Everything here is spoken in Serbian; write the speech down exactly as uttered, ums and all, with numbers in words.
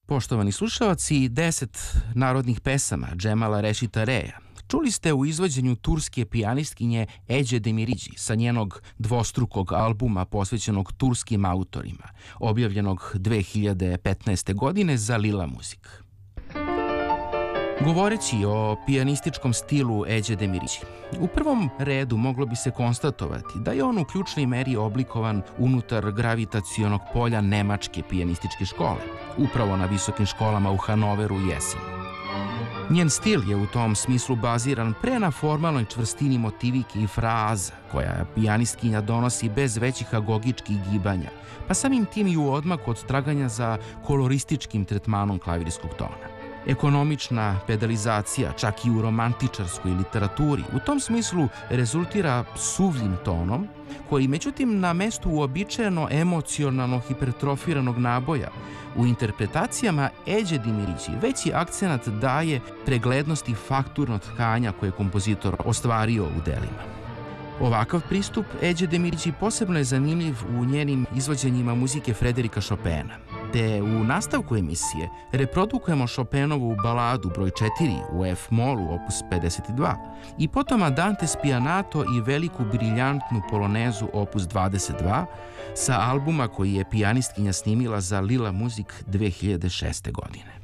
Poštovani slušalci, deset narodnih pesama Džemala Rešita Reja čuli ste u izvođenju turske pijanistkinje Eđe Demiridži sa njenog dvostrukog albuma posvećenog turskim autorima, objavljenog dve hiljade petnaeste. godine za Lila Music. Govoreći o pijanističkom stilu Eđe Demiridži, u prvom redu moglo bi se konstatovati da je on u ključnoj meri oblikovan unutar gravitacionog polja nemačke pijanističke škole, upravo na visokim školama u Hanoveru i Esenu. Njen stil je u tom smislu baziran pre na formalnoj čvrstini motivike i fraza koja pijanistkinja donosi bez većih agogičkih gibanja, pa samim tim i u odmaku od traganja za kolorističkim tretmanom klavirskog tona. Ekonomična pedalizacija, čak i u romantičarskoj literaturi, u tom smislu rezultira suvljim tonom, koji međutim na mestu uobičajeno emocionalno hipertrofiranog naboja u interpretacijama Eđe Demiridži veći akcenat daje preglednosti fakturnog tkanja koje je kompozitor ostvario u delima. Ovakav pristup Eđe Demiridži posebno je zanimljiv u njenim izvođenjima muzike Frederika Chopina, te u nastavku emisije reprodukujemo Chopinovu baladu broj četiri u F-molu opus pedeset dva i potom Andante spianato i veliku briljantnu polonezu opus dvadeset dva sa albuma koji je pijanistkinja snimila za Lila Music dve hiljade šeste. godine.